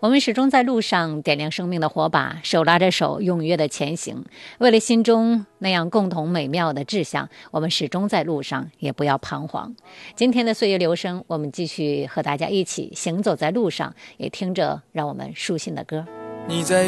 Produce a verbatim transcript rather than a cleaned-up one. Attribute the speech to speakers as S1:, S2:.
S1: 我们始终在路上点亮生命的火把，手拉着手踊跃的前行。为了心中那样共同美妙的志向，我们始终在路上，也不要彷徨。今天的岁月留声，我们继续和大家一起行走在路上，也听着让我们舒心的歌。
S2: 你在